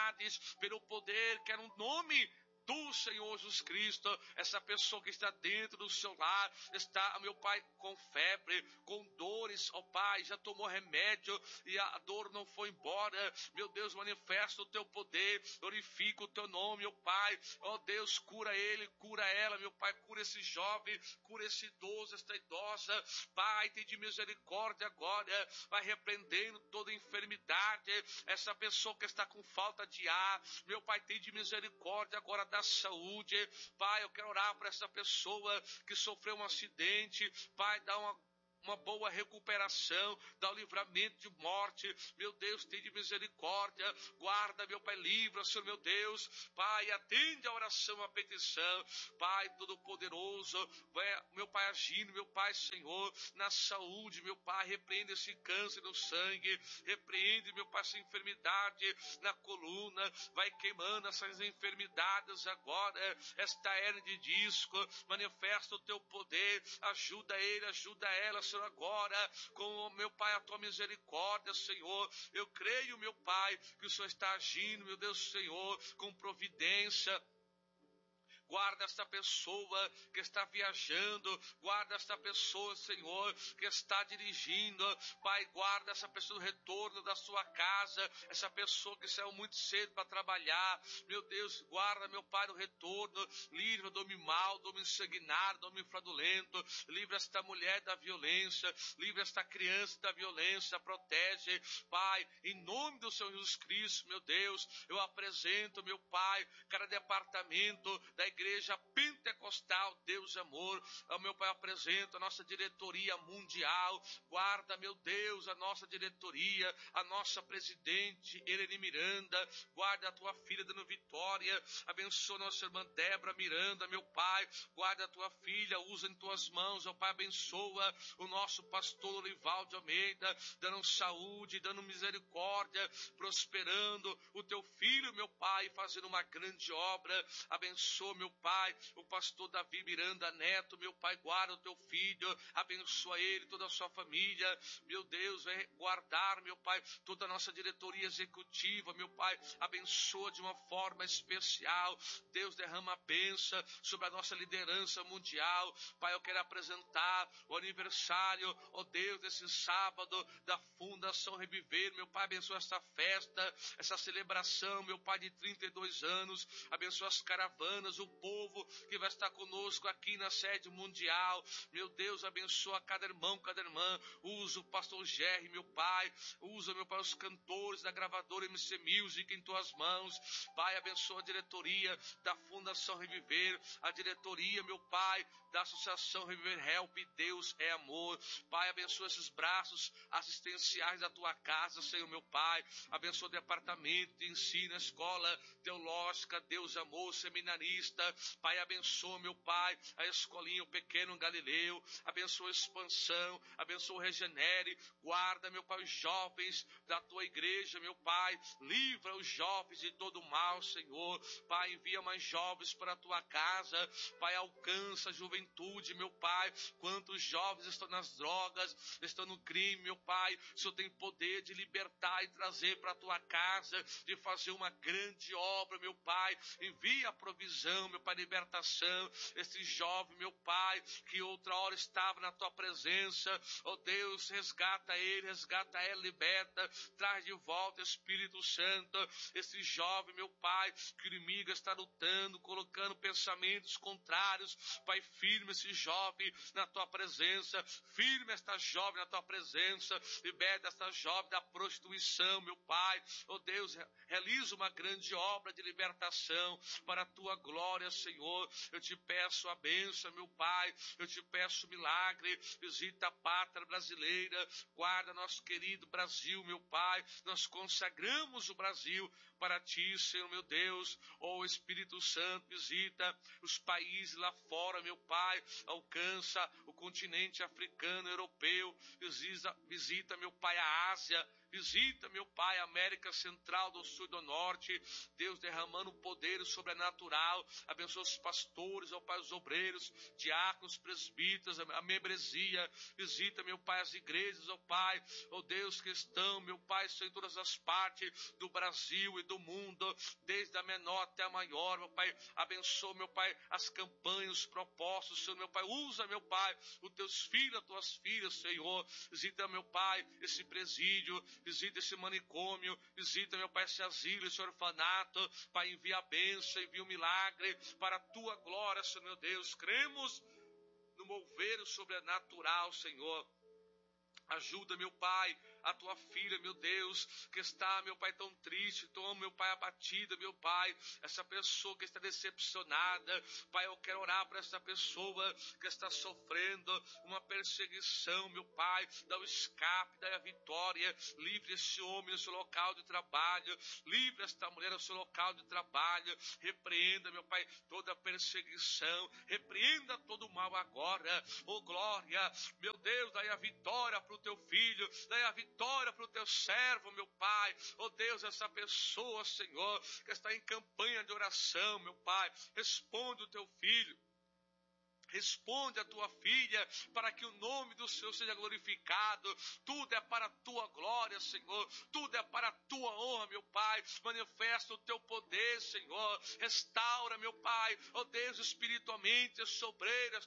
enfermidades, pelo poder que é no nome do Senhor Jesus Cristo. Essa pessoa que está dentro do seu lar, está, meu Pai, com febre, com dores, ó Pai, já tomou remédio e a dor não foi embora. Meu Deus, manifesta o teu poder, glorifica o teu nome, ó Pai. Ó Deus, cura ele, cura ela, meu Pai, cura esse jovem, cura esse idoso, esta idosa. Pai, tem de misericórdia agora, vai repreendendo toda enfermidade. Essa pessoa que está com falta de ar, meu Pai, tem de misericórdia agora da saúde. Pai, eu quero orar para essa pessoa que sofreu um acidente. Pai, dá uma boa recuperação, dá o livramento de morte. Meu Deus, tem de misericórdia, guarda, meu Pai, livra, Senhor, meu Deus. Pai, atende a oração, a petição. Pai, Todo-Poderoso, vai, meu Pai, agindo, meu Pai, Senhor, na saúde, meu Pai, repreende esse câncer no sangue, repreende, meu Pai, essa enfermidade na coluna, vai queimando essas enfermidades agora, esta hernia de disco, manifesta o teu poder, ajuda ele, ajuda ela, Senhor, agora, com, meu Pai, a tua misericórdia, Senhor. Eu creio, meu Pai, que o Senhor está agindo, meu Deus, Senhor, com providência. Guarda esta pessoa que está viajando, guarda esta pessoa, Senhor, que está dirigindo. Pai, guarda essa pessoa no retorno da sua casa, essa pessoa que saiu muito cedo para trabalhar. Meu Deus, guarda, meu Pai, no retorno. Livra do homem mau, do homem sanguinário, do homem fraudulento. Livra esta mulher da violência, livra esta criança da violência, protege. Pai, em nome do Senhor Jesus Cristo, meu Deus, eu apresento, meu Pai, cada departamento da Igreja Pentecostal, Deus Amor, ao meu Pai, apresento a nossa diretoria mundial. Guarda, meu Deus, a nossa diretoria, a nossa presidente Helene Miranda. Guarda a tua filha dando vitória, abençoa nossa irmã Débora Miranda, meu Pai. Guarda a tua filha, usa em tuas mãos, meu Pai, abençoa o nosso pastor Olivaldo Almeida, dando saúde, dando misericórdia, prosperando o teu filho, meu Pai, fazendo uma grande obra. Abençoa, meu Pai, o pastor Davi Miranda Neto, meu Pai, guarda o teu filho, abençoa ele, toda a sua família. Meu Deus, vai guardar, meu Pai, toda a nossa diretoria executiva, meu Pai, abençoa de uma forma especial. Deus, derrama a bênção sobre a nossa liderança mundial. Pai, eu quero apresentar o aniversário, ó Deus, desse sábado da Fundação Reviver. Meu Pai, abençoa esta festa, essa celebração, meu Pai, de 32 anos. Abençoa as caravanas, o povo que vai estar conosco aqui na sede mundial. Meu Deus, abençoa cada irmão, cada irmã. Usa o pastor Jerry, meu Pai. Usa, meu Pai, os cantores da gravadora MC Music em tuas mãos. Pai, abençoa a diretoria da Fundação Reviver, a diretoria, meu Pai, da Associação Reviver Help. Deus é amor. Pai, abençoa esses braços assistenciais da tua casa, Senhor, meu Pai. Abençoa o departamento de ensino, a escola teológica, Deus é amor, seminarista. Pai, abençoa, meu Pai, a escolinha, o pequeno Galileu. Abençoa a expansão, abençoa o Regenere. Guarda, meu Pai, os jovens da tua igreja, meu Pai. Livra os jovens de todo mal, Senhor. Pai, envia mais jovens para a tua casa. Pai, alcança a juventude, meu Pai. Quantos jovens estão nas drogas, estão no crime, meu Pai. O Senhor tem poder de libertar e trazer para a tua casa, de fazer uma grande obra, meu Pai. Envia a provisão, meu Pai, libertação. Esse jovem, meu Pai, que outra hora estava na tua presença, ó Deus, resgata ele, resgata ela, liberta, traz de volta, Espírito Santo. Esse jovem, meu Pai, que o inimigo está lutando, colocando pensamentos contrários. Pai, firme esse jovem na tua presença, firme esta jovem na tua presença, liberta esta jovem da prostituição, meu Pai. Ó Deus, realiza uma grande obra de libertação para a tua glória, Senhor. Eu te peço a bênção, meu Pai, eu te peço milagre. Visita a pátria brasileira, guarda nosso querido Brasil, meu Pai. Nós consagramos o Brasil para ti, Senhor, meu Deus. Ó Espírito Santo, visita os países lá fora, meu Pai. Alcança o continente africano, europeu. Visita, meu Pai, a Ásia. Visita, meu Pai, a América Central, do Sul e do Norte. Deus, derramando poder sobrenatural. Abençoa os pastores, ó Pai, os obreiros, diáconos, presbíteros, a membresia. Visita, meu Pai, as igrejas, ó Pai, ó Deus, que estão, meu Pai, em todas as partes do Brasil e do mundo, desde a menor até a maior, meu Pai. Abençoa, meu Pai, as campanhas, os propósitos, Senhor, meu Pai. Usa, meu Pai, os teus filhos, as tuas filhas, Senhor. Visita, meu Pai, esse presídio, visita esse manicômio, visita, meu Pai, esse asilo, esse orfanato. Pai, envia a bênção, envia o milagre para a tua glória, Senhor, meu Deus. Cremos no mover sobrenatural, Senhor. Ajuda, meu Pai, a tua filha, meu Deus, que está, meu Pai, tão triste, tão, meu Pai, abatida, meu Pai, essa pessoa que está decepcionada. Pai, eu quero orar para essa pessoa que está sofrendo uma perseguição, meu Pai. Dá o escape, dá a vitória. Livre esse homem no seu local de trabalho, livre esta mulher no seu local de trabalho. Repreenda, meu Pai, toda a perseguição, repreenda todo o mal agora. Oh, glória, meu Deus, dai a vitória para o teu filho, dai a vitória para o teu servo, meu Pai. Oh Deus, essa pessoa, Senhor, que está em campanha de oração, meu Pai, responde o teu filho. Responde a tua filha, para que o nome do Senhor seja glorificado. Tudo é para a tua glória, Senhor. Tudo é para a tua honra, meu Pai. Manifesta o teu poder, Senhor. Restaura, meu Pai, ó Deus, espiritualmente, esta obreira,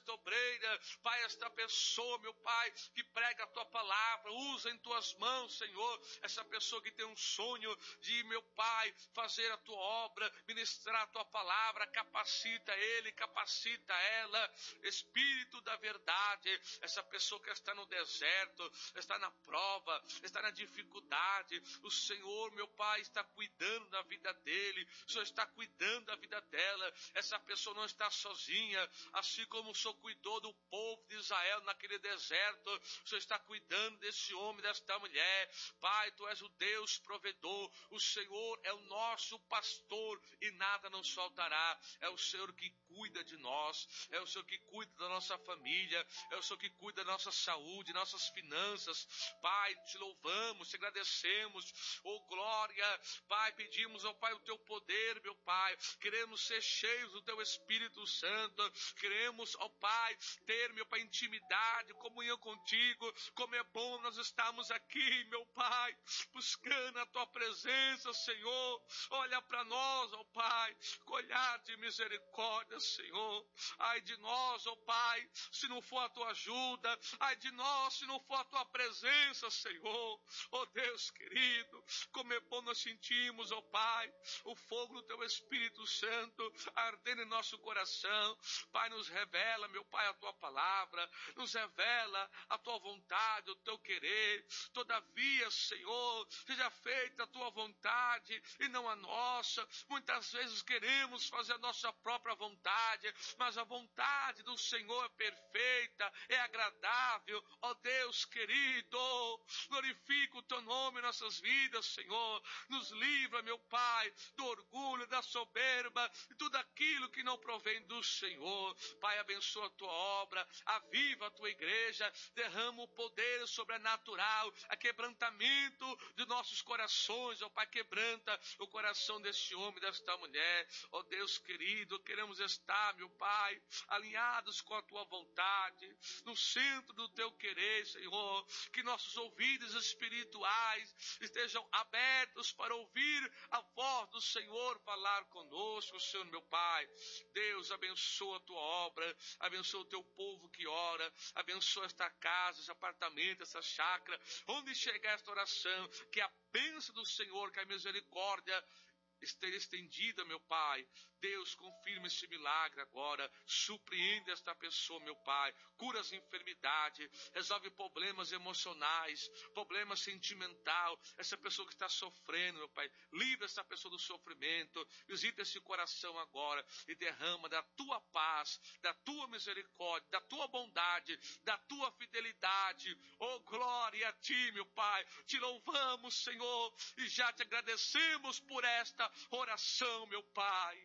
Pai, esta pessoa, meu Pai, que prega a tua palavra. Usa em tuas mãos, Senhor, essa pessoa que tem um sonho de, meu Pai, fazer a tua obra, ministrar a tua palavra. Capacita ele, capacita ela. Espírito da verdade, essa pessoa que está no deserto, está na prova, está na dificuldade, o Senhor, meu Pai, está cuidando da vida dele, o Senhor está cuidando da vida dela. Essa pessoa não está sozinha, assim como o Senhor cuidou do povo de Israel naquele deserto, o Senhor está cuidando desse homem, desta mulher. Pai, tu és o Deus provedor, o Senhor é o nosso pastor e nada nos faltará. É o Senhor que cuida de nós, é o Senhor que cuida da nossa família, é o Senhor que cuida da nossa saúde, nossas finanças. Pai, te louvamos, te agradecemos, oh glória. Pai, pedimos, oh Pai, o teu poder, meu Pai. Queremos ser cheios do teu Espírito Santo, queremos, oh Pai, ter, meu Pai, intimidade, comunhão contigo. Como é bom nós estamos aqui, meu Pai, buscando a tua presença, Senhor. Olha para nós, ó Pai, com olhar de misericórdia, Senhor. Ai de nós, ó Pai, se não for a tua ajuda. Ai de nós, se não for a tua presença, Senhor. Ó Deus querido, como é bom nós sentimos, ó Pai, o fogo do teu Espírito Santo ardendo em nosso coração. Pai, nos revela, meu Pai, a tua palavra, nos revela a tua vontade, o teu querer. Todavia, Senhor, seja feita a tua vontade e não a nossa. Muitas vezes queremos fazer a nossa própria vontade, mas a vontade do Senhor é perfeita, é agradável. Ó Deus querido, glorifica o teu nome em nossas vidas, Senhor. Nos livra, meu Pai, do orgulho, da soberba e tudo aquilo que não provém do Senhor. Pai, abençoa a tua obra, aviva a tua igreja, derrama o poder sobrenatural, a quebrantamento de nossos corações, ó Pai, quebranta o coração deste homem, desta mulher. Ó Deus querido, queremos estar, meu Pai, alinhados com a tua vontade, no centro do teu querer, Senhor. Que nossos ouvidos espirituais estejam abertos para ouvir a voz do Senhor falar conosco, Senhor, meu Pai. Deus, abençoa a tua obra, abençoa o teu povo que ora, abençoa esta casa, esse apartamento, essa chácara, onde chegar esta oração, que a bênção do Senhor, que a misericórdia esteja estendida, meu Pai. Deus, confirma esse milagre agora. Surpreende esta pessoa, meu Pai. Cura as enfermidades, resolve problemas emocionais, problema sentimental. Essa pessoa que está sofrendo, meu Pai, livra essa pessoa do sofrimento. Visita esse coração agora e derrama da tua paz, da tua misericórdia, da tua bondade, da tua fidelidade. Oh, glória a ti, meu Pai. Te louvamos, Senhor, e já te agradecemos por esta oração, meu Pai.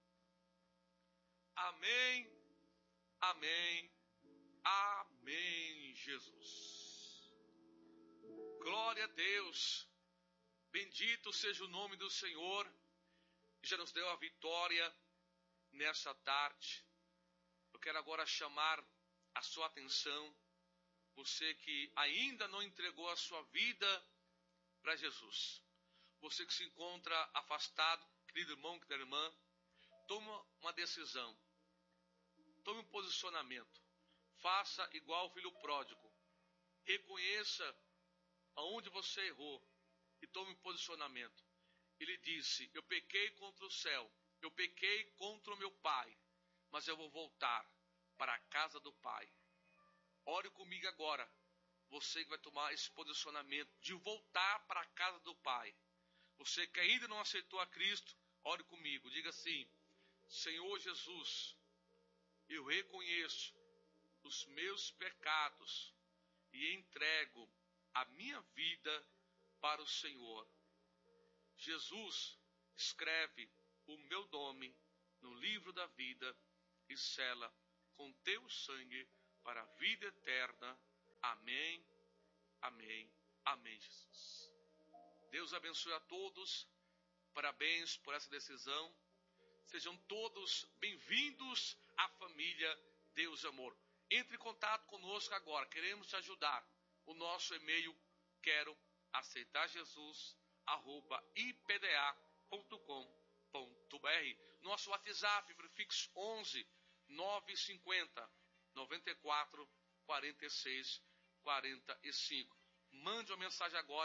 Amém, amém, amém, Jesus. Glória a Deus. Bendito seja o nome do Senhor, que já nos deu a vitória nessa tarde. Eu quero agora chamar a sua atenção, você que ainda não entregou a sua vida para Jesus. Você que se encontra afastado, querido irmão, querida irmã, toma uma decisão. Tome um posicionamento. Faça igual o filho pródigo. Reconheça aonde você errou e tome um posicionamento. Ele disse: eu pequei contra o céu, eu pequei contra o meu pai, mas eu vou voltar para a casa do pai. Ore comigo agora, você que vai tomar esse posicionamento de voltar para a casa do pai. Você que ainda não aceitou a Cristo, ore comigo, diga assim: Senhor Jesus, eu reconheço os meus pecados e entrego a minha vida para o Senhor. Jesus, escreve o meu nome no livro da vida e sela com teu sangue para a vida eterna. Amém, amém, amém, Jesus. Deus abençoe a todos. Parabéns por essa decisão. Sejam todos bem-vindos à família Deus Amor. Entre em contato conosco agora. Queremos te ajudar. O nosso e-mail, quero aceitar Jesus@ipda.com.br. Nosso WhatsApp, prefixo 11 950 94 46 45. Mande uma mensagem agora.